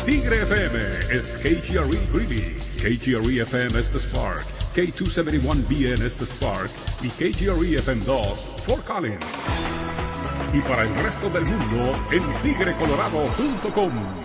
Tigre FM es KGRE Greeley, KGRE FM es The Spark, K271BN es The Spark y KGRE FM 2 Fort Collins. Y para el resto del mundo en tigrecolorado.com.